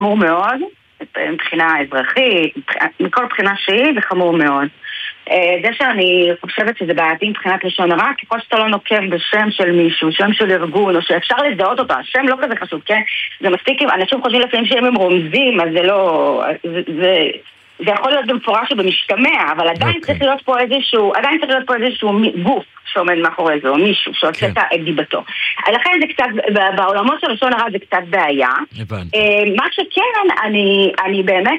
חמור מאוד, מבחינה אזרחית, מכל בחינה שהיא, זה חמור מאוד. זה שאני חושבת שזה בעייתי מבחינת לשון הרע, ככל שאתה לא נוקב בשם של מישהו, שם של ארגון, או שאפשר לזהות אותו, השם לא כזה חשוב, כן? זה מספיק, אנשים חושבים לפעמים שהם הם רומזים, אז זה לא... זה יכול להיות במפורש שבמשתמע, אבל עדיין צריך להיות פה איזשהו גוף שעומד מאחורי זה, או מישהו שעושה את דיבתו. לכן זה קצת, בעולמות של לשון הרע זה קצת בעיה. מה שכן, אני באמת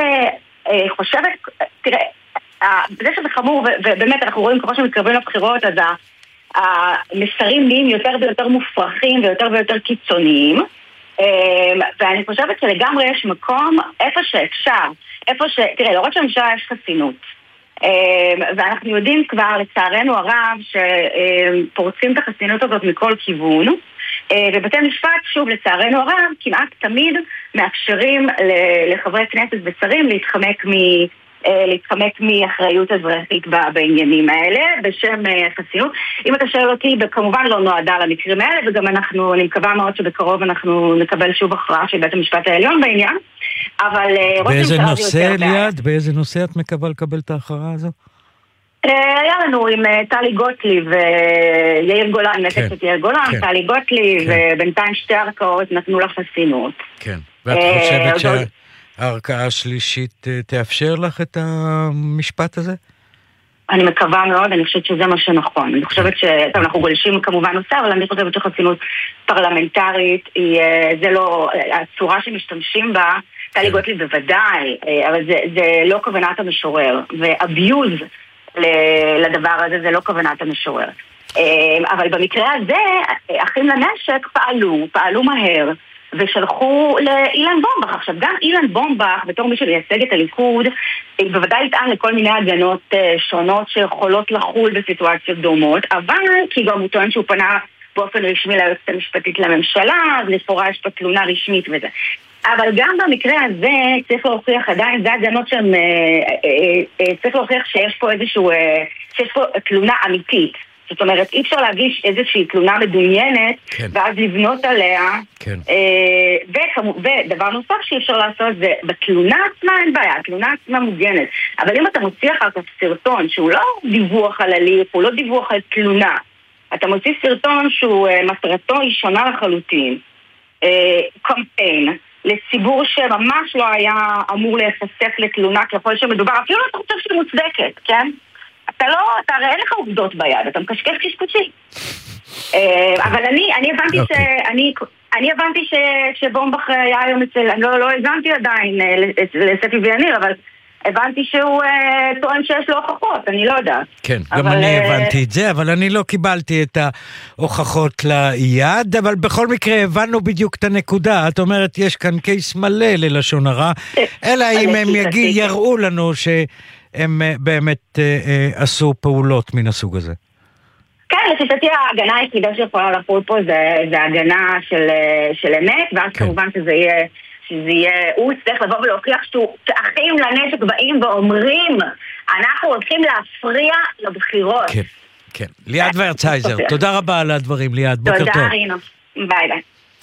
חושבת, תראה, זה שזה חמור, ובאמת אנחנו רואים ככל שמתקרבים לבחירות, אז המסרים נהיים יותר ויותר מופרכים ויותר ויותר קיצוניים, ואני חושבת שלגמרי יש מקום איפה שאפשר, תראה, לא רק שהממשלה יש חסינות, ואנחנו יודעים כבר לצערנו הרב שפורצים את החסינות הזאת מכל כיוון, ובתי משפט, שוב, לצערנו הרב, כמעט תמיד מאפשרים לחברי כנסת ושרים להתחמק מאחריות אזרחית בעניינים האלה, בשם חסינות. אם אתה שואל אותי, כמובן לא נועדה למקרים האלה, וגם אני מקווה מאוד שבקרוב אנחנו נקבל שוב הכרעה של בית המשפט העליון בעניין, אבל... באיזה נושא, ליד? באיזה נושא את מקווה לקבל את ההכרעה הזו? היה לנו עם טלי גוטליב ויאיר גולן, נתק את יאיר גולן, טלי גוטליב, ובינתיים שתי ערכאות נתנו לה חסינות. כן, ואת חושבת הערכאה השלישית תאפשר לך את המשפט הזה? אני מקווה מאוד, אני חושבת שזה מה שנכון. אני חושבת שאנחנו גולשים כמובן נושא, אבל אני חושבת שחסינות פרלמנטרית, זה לא, הצורה שמשתמשים בה, טלי גוטליב בוודאי, אבל זה לא כוונת המשורר, ואביוז לדבר הזה זה לא כוונת המשורר. אבל במקרה הזה, אחים לנשק פעלו מהר, ושלחו לאילן בומבך. עכשיו, גם אילן בומבך, בתור מי שמייצג את הליכוד, בוודאי יטען לכל מיני הגנות שונות שיכולות לחול בסיטואציות דומות, אבל כי גם הוא טוען שהוא פנה באופן רשמי ליועצת המשפטית לממשלה, אז לכאורה יש פה תלונה רשמית וזה. אבל גם במקרה הזה צריך להוכיח עדיין, זה הגנות שהם, צריך להוכיח שיש פה שיש פה תלונה אמיתית. זאת אומרת, אי אפשר להגיש איזושהי תלונה מדומיינת, ואז לבנות עליה, ודבר נוסף שאי אפשר לעשות זה, בתלונה עצמה אין בעיה, התלונה עצמה מוגנת, אבל אם אתה מוציא אחר כך סרטון שהוא לא דיווח על הליך, הוא לא דיווח על תלונה, אתה מוציא סרטון שהוא מטרתו היא שונה לחלוטין, קמפיין, לציבור שממש לא היה אמור להיחשף לתלונה ככל שמדובר, אפילו לא אתה חושב שהיא מוצדקת, כן? אתה הרי אין לך עובדות ביד, אתה מקשקש קשקושי. אבל אני הבנתי שבומבך היה היום אצל, אני לא הבנתי עדיין לספי ויניר, אבל הבנתי שהוא טוען שיש לו הוכחות, אני לא יודעת. כן, גם אני הבנתי את זה, אבל אני לא קיבלתי את ההוכחות ליד, אבל בכל מקרה הבנו בדיוק את הנקודה. את אומרת, יש כאן קייס מלא ללשון הרע, אלא אם הם יראו לנו הם באמת עשו פעולות מן הסוג הזה. כן, לשיטתי ההגנה היחידה שיכולה לחול פה זה הגנה של אמת, ואז כמובן שזה יהיה, הוא צריך לבוא ולהוכיח שאחים לנשק באים ואומרים, אנחנו הולכים להפריע לבחירות. כן, כן. ליעד ורצייזר, תודה רבה על הדברים, ליעד, בוקר טוב. תודה, רינו. ביי ביי.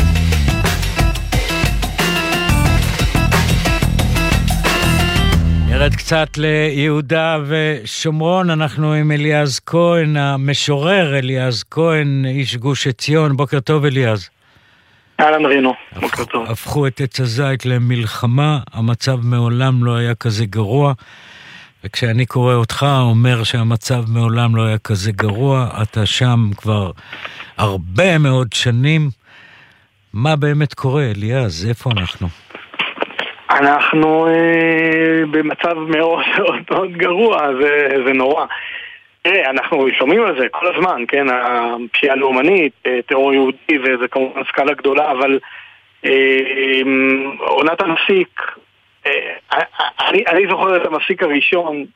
נרד קצת ליהודה ושומרון, אנחנו עם אליעז כהן, המשורר אליעז כהן, איש גוש עציון. בוקר טוב אליעז. אהלן רינו, בוקר טוב. הפכו את עץ הזית למלחמה, המצב מעולם לא היה כזה גרוע, וכשאני קורא אותך אומר שהמצב מעולם לא היה כזה גרוע, אתה שם כבר הרבה מאוד שנים. מה באמת קורה אליעז? איפה אנחנו? אנחנו במצב מאוד מאוד גרוע, זה נורא. אנחנו שומעים על זה כל הזמן, כן, הפשיעה לאומנית, טרור יהודי, וזה כמובן סקאלה גדולה, אבל עונת המסיק, אני זוכר את המסיק הראשון,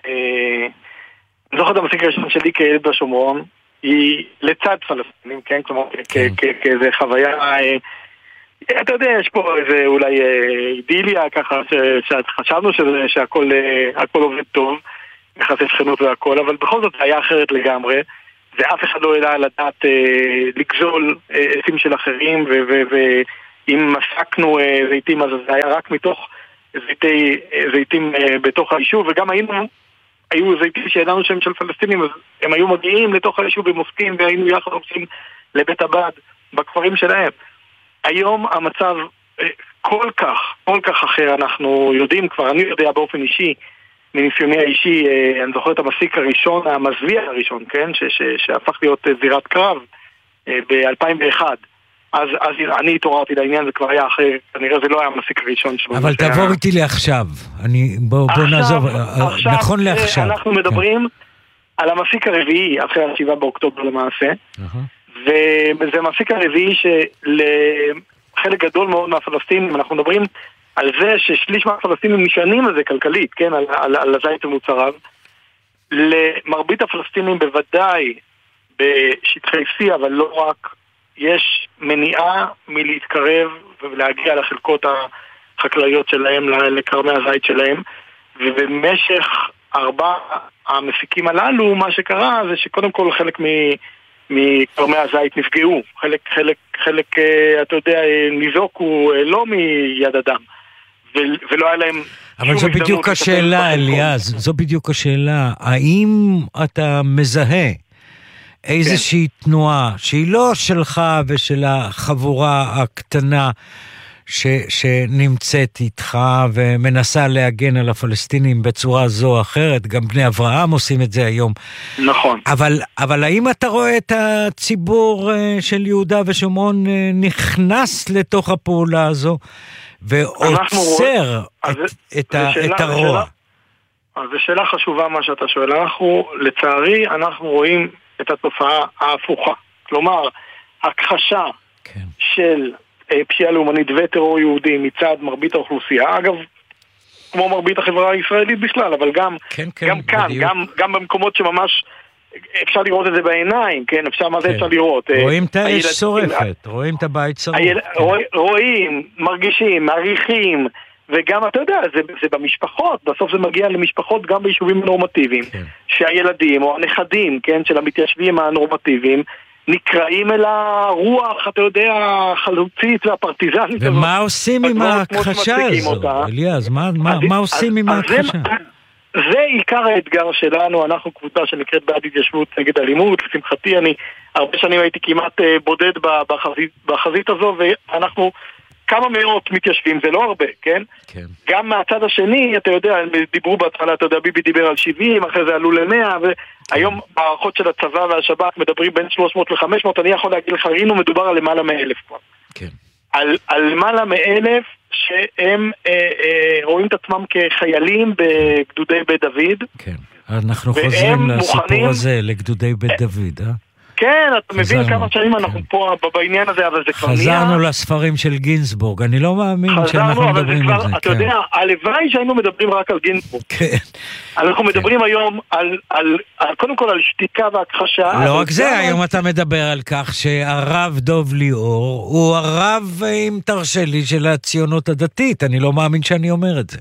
שלי כילד בשומרון, היא לצד פלסטינים, כן, כלומר, כאיזה חוויה, אתה יודע, יש פה איזה אולי אידיליה ככה, שחשבנו שהכל עובד טוב, יחסי שכנות והכל, אבל בכל זאת היה אחרת לגמרי, ואף אחד לא ידע לדעת לגזול עצים של אחרים אם מסקנו זיתים, אז זה היה רק מתוך זיתים בתוך היישוב, וגם היו זיתים שידענו שהם של פלסטינים, אז הם היו מגיעים לתוך היישוב במוסקים, והיינו יחד עושים לבית הבד בכפרים שלהם. היום המצב כל כך אחר, אנחנו יודעים כבר, אני יודע באופן אישי, מניסיוני האישי, אני זוכר את המסיק הראשון, המזוויע הראשון, כן, שהפך להיות זירת קרב ב-2001. אז אני התעוררתי לעניין, זה כבר היה אחר, כנראה זה לא היה המסיק הראשון. אבל תעבור איתי לעכשיו, בוא נעזוב, נכון לעכשיו. אנחנו מדברים על המסיק הרביעי, אחרי 7 באוקטובר למעשה, וזה המסיק הרביעי שלחלק גדול מאוד מהפלסטינים, אנחנו מדברים על זה ששליש מהפלסטינים נשענים על זה כלכלית, כן, על הזית ומוצריו. למרבית הפלסטינים בוודאי בשטחי C, אבל לא רק, יש מניעה מלהתקרב ולהגיע לחלקות החקלאיות שלהם, לקרמי הזית שלהם, ובמשך 4 המפיקים הללו, מה שקרה זה שקודם כל חלק מקרמי הזית נפגעו, חלק אתה יודע, ניזוקו לא מיד אדם, ולא היה להם... אבל זו בדיוק השאלה, אליעז, זו בדיוק השאלה. האם אתה מזהה איזושהי תנועה שהיא לא שלך ושל החבורה הקטנה שנמצאת איתך ומנסה להגן על הפלסטינים בצורה זו או אחרת, גם בני אברהם עושים את זה היום. נכון. אבל האם אתה רואה את הציבור של יהודה ושומרון נכנס לתוך הפעולה הזו ועוצר את הרוע? אז זו שאלה חשובה מה שאתה שואל. לצערי, אנחנו רואים את התופעה ההפוכה. כלומר, הכחשה של פשיעה לאומנית וטרור יהודי מצד מרבית האוכלוסייה, אגב, כמו מרבית החברה הישראלית בכלל, אבל גם כאן, גם במקומות שממש אפשר לראות את זה בעיניים, כן, מה זה אפשר לראות? רואים את האש שורפת, רואים את הבית שרוף. רואים, מרגישים, מעריכים, וגם, אתה יודע, זה במשפחות, בסוף זה מגיע למשפחות גם ביישובים נורמטיביים, שהילדים או הנכדים, כן, של המתיישבים הנורמטיביים, נקראים אל הרוח, אתה יודע, החלוצית והפרטיזנית. ומה עושים עם ההכחשה הזו, אליעז? מה עושים עם ההכחשה? זה עיקר האתגר שלנו, אנחנו קבוצה שנקראת בעד התיישבות נגד אלימות, לשמחתי אני הרבה שנים הייתי כמעט בודד בחזית הזו, ואנחנו כמה מאות מתיישבים, זה לא הרבה, כן? כן. גם מהצד השני, אתה יודע, דיברו בהתחלה, אתה יודע, ביבי דיבר על 70, אחרי זה עלו ל-100, והיום הערכות של הצבא והשב"כ מדברים בין 300 ל-500, אני יכול להגיד לך, ראינו מדובר על למעלה מ-1,000 כבר. כן. על למעלה מ-1,000 שהם רואים את עצמם כחיילים בגדודי בית דוד. כן, אנחנו חוזרים לסיפור הזה, לגדודי בית דוד, כן, אתה מבין כמה שנים אנחנו פה בעניין הזה, אבל זה כבר נהיה... חזרנו לספרים של גינסבורג, אני לא מאמין שאנחנו מדברים על זה. אתה יודע, הלוואי שהיינו מדברים רק על גינסבורג. כן. אנחנו מדברים היום קודם כל על שתיקה והכחשה. לא רק זה, היום אתה מדבר על כך שהרב דוב ליאור הוא הרב, אם תרשה לי, של הציונות הדתית. אני לא מאמין שאני אומר את זה.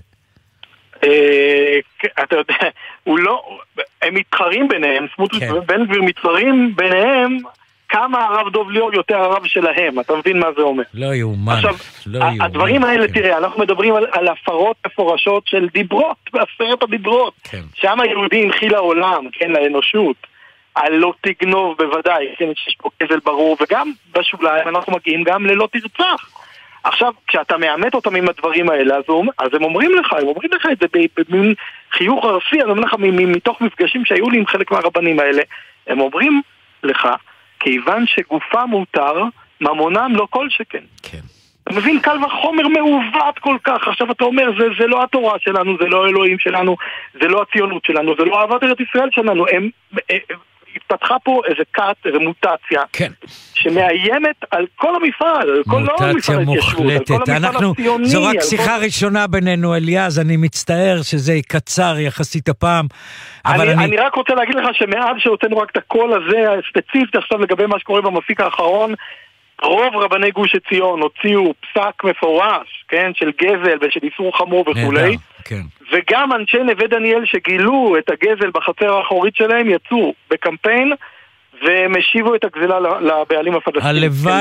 אתה יודע, הם מתחרים ביניהם, סמוטריץ' ובן גביר מתחרים ביניהם, כמה הרב דוב ליאור יותר הרב שלהם, אתה מבין מה זה אומר? לא יאומן. עכשיו, הדברים האלה, תראה, אנחנו מדברים על הפרות מפורשות של דיברות, בעשרת הדיברות, שם היהודי הנחיל לעולם, כן, לאנושות, על לא תגנוב בוודאי, כן, שיש פה כזל ברור, וגם בשוליים אנחנו מגיעים גם ללא תרצח. עכשיו, כשאתה מאמת אותם עם הדברים האלה, אז הם אומרים לך את זה במין חיוך ארסי, אני אומר לך, מתוך מפגשים שהיו לי עם חלק מהרבנים האלה, הם אומרים לך, כיוון שגופם מותר, ממונם לא כל שכן. כן. אתה מבין, קל וחומר מעוות כל כך, עכשיו אתה אומר, זה לא התורה שלנו, זה לא האלוהים שלנו, זה לא הציונות שלנו, זה לא אהבת ארץ ישראל שלנו, התפתחה פה איזה איזה מוטציה, כן. שמאיימת על כל המפעל, על כל מוטציה מוחלטת. זו רק שיחה ראשונה בינינו, אליעז, אני מצטער שזה יקצר יחסית הפעם. אני רק רוצה להגיד לך שמאז שהוצאנו רק את הקול הזה, הספציפית עכשיו לגבי מה שקורה במפיק האחרון, רוב רבני גוש עציון הוציאו פסק מפורש, כן, של גזל ושל איסור חמור וכולי, כן. וגם אנשי נווה דניאל שגילו את הגזל בחצר האחורית שלהם יצאו בקמפיין והם השיבו את הגזלה לבעלים הפלסטינים.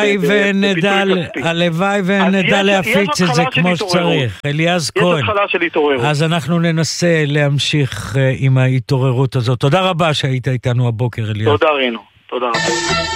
הלוואי ונדע להפיץ את זה כמו שצריך. אליעז כהן. יש התחלה של התעוררות. אז אנחנו ננסה להמשיך עם ההתעוררות הזאת. תודה רבה שהיית איתנו הבוקר, אליעז. תודה רינו, תודה רבה.